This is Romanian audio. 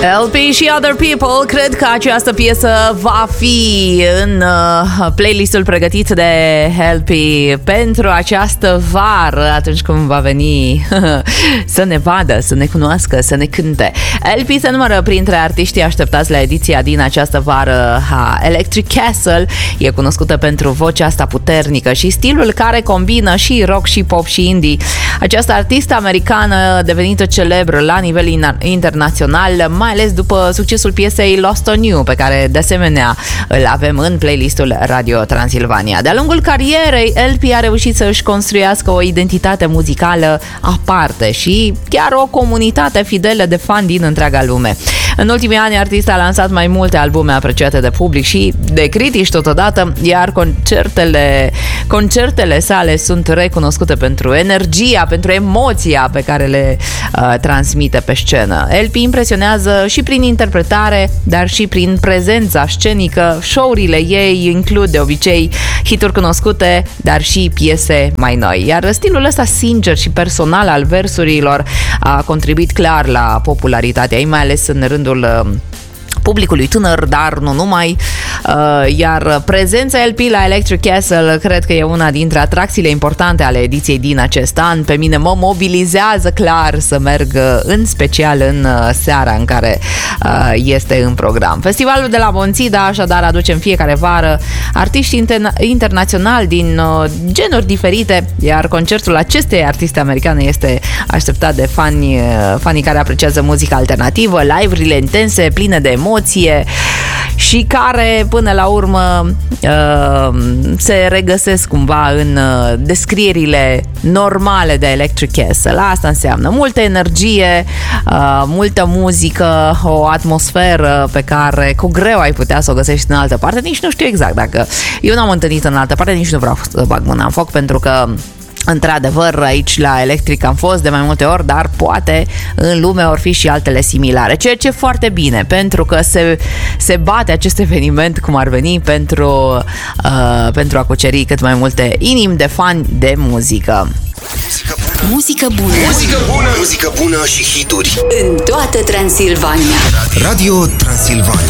LP și Other People. Cred că această piesă va fi în playlistul pregătit de LP pentru această vară, atunci când va veni să ne vadă, să ne cunoască, să ne cânte. LP se numără printre artiștii așteptați la ediția din această vară a Electric Castle. E cunoscută pentru vocea asta puternică și stilul care combină și rock și pop și indie. Această artistă americană devenită celebră la nivel internațional, mai ales după succesul piesei Lost on You, pe care de asemenea îl avem în playlistul Radio Transilvania. De-a lungul carierei, LP a reușit să își construiască o identitate muzicală aparte și chiar o comunitate fidelă de fani din întreaga lume. În ultimii ani, artista a lansat mai multe albume apreciate de public și de critici totodată, iar concertele sale sunt recunoscute pentru energia, pentru emoția pe care le transmite pe scenă. LP impresionează și prin interpretare, dar și prin prezența scenică. Show-urile ei includ de obicei hituri cunoscute, dar și piese mai noi. Iar stilul ăsta sincer și personal al versurilor a contribuit clar la popularitatea ei, mai ales în rândul publicului tânăr, dar nu numai. Iar prezența LP la Electric Castle cred că e una dintre atracțiile importante ale ediției din acest an. Pe mine mă mobilizează clar să merg, în special în seara în care este în program. Festivalul de la Bonțida așadar aduce în fiecare vară artiști internaționali din genuri diferite, iar concertul acestei artiste americane este așteptat de fanii care apreciază muzica alternativă, live-urile intense, pline de emoție și care până la urmă se regăsesc cumva în descrierile normale de Electric Castle. Asta înseamnă multă energie, multă muzică, o atmosferă pe care cu greu ai putea să o găsești în altă parte. Nici nu știu exact dacă eu n-am întâlnit în altă parte, nici nu vreau să bag mâna în foc, pentru că într-adevăr, aici la Electric am fost de mai multe ori, dar poate în lume or fi și altele similare. Ceea ce e foarte bine, pentru că se bate acest eveniment, cum ar veni, pentru a cuceri cât mai multe inimi de fani de muzică. Muzică bună. Muzică bună. Muzică bună și hituri în toată Transilvania. Radio Transilvania.